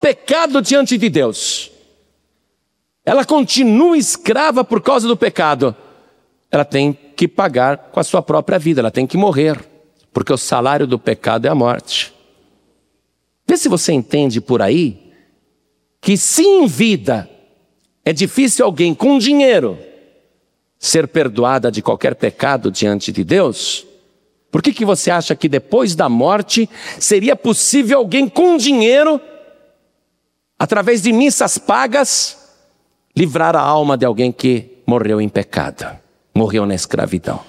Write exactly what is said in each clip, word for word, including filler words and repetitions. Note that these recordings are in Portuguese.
pecado diante de Deus, ela continua escrava por causa do pecado, ela tem que pagar com a sua própria vida, ela tem que morrer, porque o salário do pecado é a morte. Vê se você entende por aí, que se em vida é difícil alguém com dinheiro ser perdoada de qualquer pecado diante de Deus, por que que você acha que depois da morte seria possível alguém com dinheiro, através de missas pagas, livrar a alma de alguém que morreu em pecado, morreu na escravidão?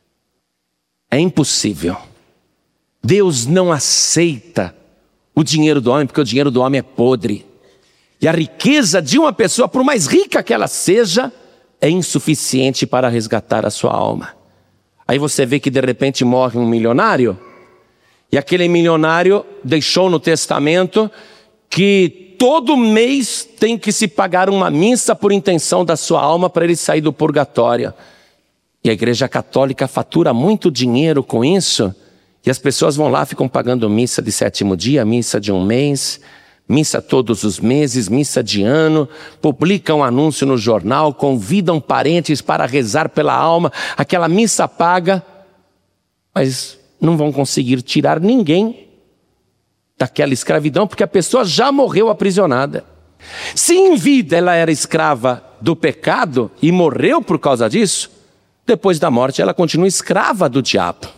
É impossível. Deus não aceita o dinheiro do homem, porque o dinheiro do homem é podre. E a riqueza de uma pessoa, por mais rica que ela seja, é insuficiente para resgatar a sua alma. Aí você vê que de repente morre um milionário, e aquele milionário deixou no testamento que todo mês tem que se pagar uma missa por intenção da sua alma para ele sair do purgatório. E a Igreja Católica fatura muito dinheiro com isso, e as pessoas vão lá, ficam pagando missa de sétimo dia, missa de um mês, missa todos os meses, missa de ano, publicam anúncio no jornal, convidam parentes para rezar pela alma, aquela missa paga, mas não vão conseguir tirar ninguém daquela escravidão, porque a pessoa já morreu aprisionada. Se em vida ela era escrava do pecado e morreu por causa disso, depois da morte ela continua escrava do diabo.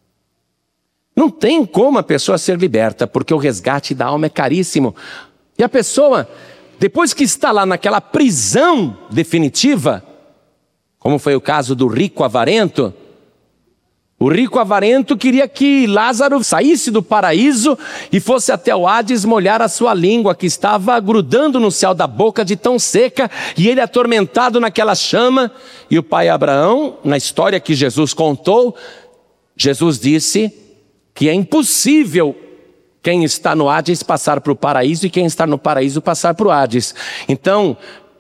Não tem como a pessoa ser liberta, porque o resgate da alma é caríssimo. E a pessoa, depois que está lá naquela prisão definitiva, como foi o caso do rico avarento, o rico avarento queria que Lázaro saísse do paraíso e fosse até o Hades molhar a sua língua, que estava grudando no céu da boca de tão seca, e ele atormentado naquela chama. E o pai Abraão, na história que Jesus contou, Jesus disse que é impossível quem está no Hades passar para o paraíso e quem está no paraíso passar para o Hades. Então,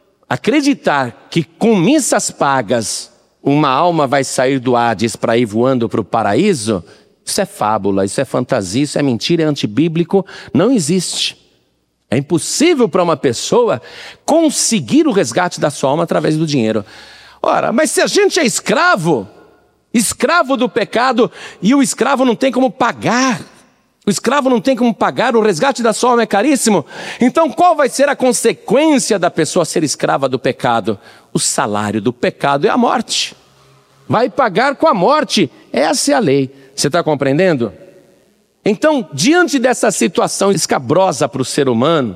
acreditar que com missas pagas uma alma vai sair do Hades para ir voando para o paraíso, isso é fábula, isso é fantasia, isso é mentira, é antibíblico, não existe. É impossível para uma pessoa conseguir o resgate da sua alma através do dinheiro. Ora, mas se a gente é escravo, escravo do pecado, e o escravo não tem como pagar, o escravo não tem como pagar, o resgate da sua alma é caríssimo, então qual vai ser a consequência da pessoa ser escrava do pecado? O salário do pecado é a morte, vai pagar com a morte, essa é a lei. Você está compreendendo? Então, diante dessa situação escabrosa para o ser humano,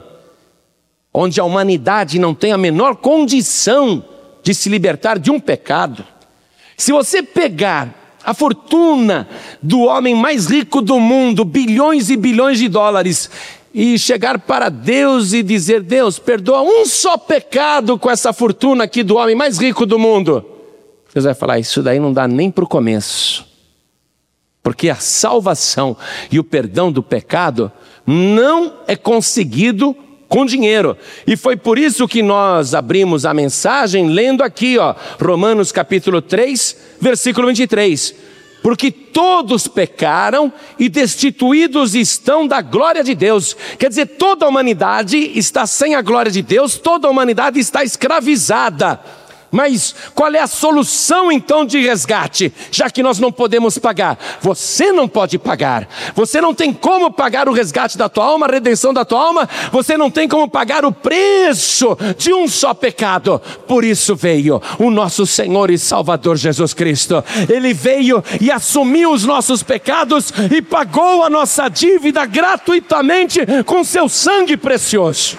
onde a humanidade não tem a menor condição de se libertar de um pecado, se você pegar a fortuna do homem mais rico do mundo, bilhões e bilhões de dólares, e chegar para Deus e dizer: Deus, perdoa um só pecado com essa fortuna aqui do homem mais rico do mundo, Deus vai falar: isso daí não dá nem para o começo, porque a salvação e o perdão do pecado não é conseguido com dinheiro. E foi por isso que nós abrimos a mensagem lendo aqui, ó, Romanos capítulo três, versículo vinte e três. Porque todos pecaram e destituídos estão da glória de Deus. Quer dizer, toda a humanidade está sem a glória de Deus, toda a humanidade está escravizada. Mas qual é a solução então de resgate? Já que nós não podemos pagar, você não pode pagar, você não tem como pagar o resgate da tua alma, a redenção da tua alma, você não tem como pagar o preço de um só pecado. Por isso veio o nosso Senhor e Salvador Jesus Cristo. Ele veio e assumiu os nossos pecados e pagou a nossa dívida gratuitamente com seu sangue precioso.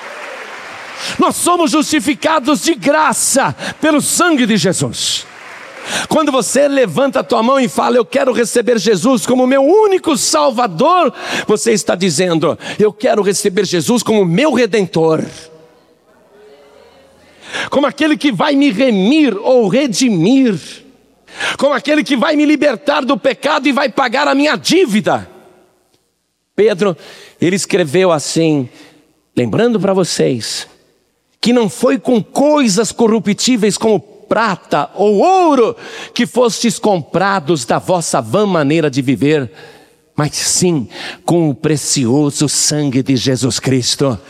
Nós somos justificados de graça pelo sangue de Jesus. Quando você levanta a tua mão e fala: eu quero receber Jesus como meu único Salvador, você está dizendo: eu quero receber Jesus como meu Redentor, como aquele que vai me remir ou redimir, como aquele que vai me libertar do pecado e vai pagar a minha dívida. Pedro, ele escreveu assim, lembrando para vocês que não foi com coisas corruptíveis como prata ou ouro que fostes comprados da vossa vã maneira de viver, mas sim com o precioso sangue de Jesus Cristo.